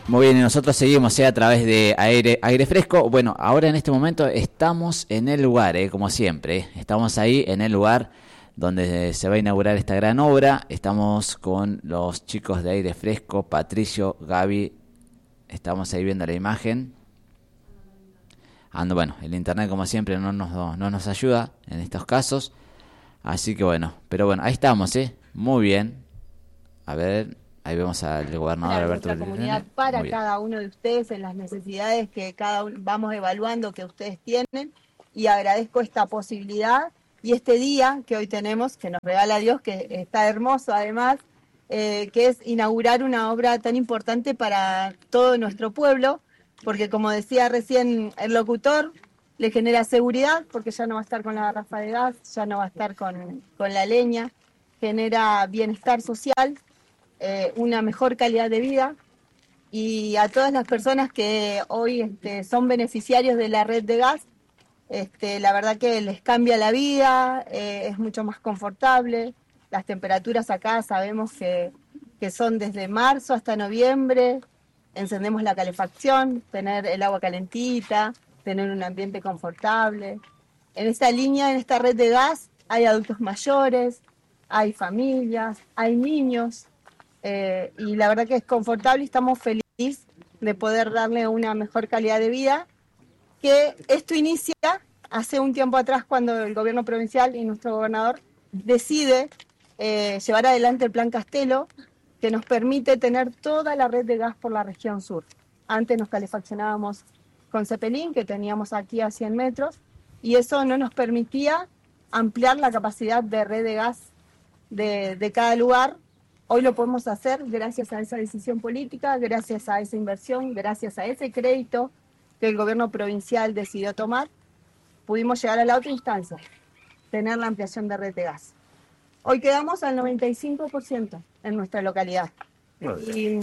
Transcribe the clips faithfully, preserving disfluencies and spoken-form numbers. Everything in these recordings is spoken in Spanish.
Muy bien, y nosotros seguimos ¿eh? a través de aire, aire fresco. Bueno, ahora en este momento estamos en el lugar, ¿eh? como siempre. ¿eh? Estamos ahí en el lugar donde se va a inaugurar esta gran obra. Estamos con los chicos de aire fresco, Patricio, Gaby. Estamos ahí viendo la imagen. Ando, bueno, el internet como siempre no nos, no nos ayuda en estos casos. Así que bueno, pero bueno, ahí estamos, ¿eh? Muy bien. A ver... Ahí vemos al gobernador para Alberto nuestra comunidad, para cada uno de ustedes, en las necesidades que cada uno vamos evaluando que ustedes tienen, y agradezco esta posibilidad y este día que hoy tenemos, que nos regala Dios, que está hermoso además, eh, que es inaugurar una obra tan importante para todo nuestro pueblo, porque como decía recién el locutor, le genera seguridad, porque ya no va a estar con la garrafa de gas, ya no va a estar con, con la leña, genera bienestar social, Eh, una mejor calidad de vida, y a todas las personas que hoy este, son beneficiarios de la red de gas, este, la verdad que les cambia la vida, eh, es mucho más confortable. Las temperaturas acá sabemos que, que son desde marzo hasta noviembre, encendemos la calefacción, tener el agua calentita, tener un ambiente confortable. En esta línea, en esta red de gas, hay adultos mayores, hay familias, hay niños, eh, y la verdad que es confortable y estamos felices de poder darle una mejor calidad de vida, que esto inicia hace un tiempo atrás cuando el gobierno provincial y nuestro gobernador decide eh, llevar adelante el Plan Castelo, que nos permite tener toda la red de gas por la región sur. Antes nos calefaccionábamos con Cepelín, que teníamos aquí a cien metros, y eso no nos permitía ampliar la capacidad de red de gas de, de cada lugar. Hoy lo podemos hacer gracias a esa decisión política, gracias a esa inversión, gracias a ese crédito que el gobierno provincial decidió tomar. Pudimos llegar a la otra instancia, tener la ampliación de red de gas. Hoy quedamos al noventa y cinco por ciento en nuestra localidad. Y...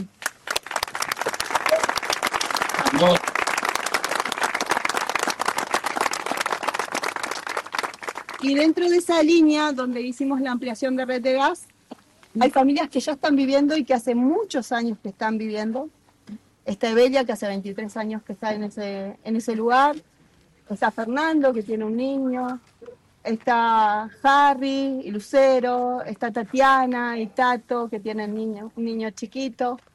y dentro de esa línea donde hicimos la ampliación de red de gas, hay familias que ya están viviendo y que hace muchos años que están viviendo. Está Evelia, que hace veintitrés años que está en ese, en ese lugar. Está Fernando, que tiene un niño. Está Harry y Lucero. Está Tatiana y Tato, que tienen niño, un niño chiquito.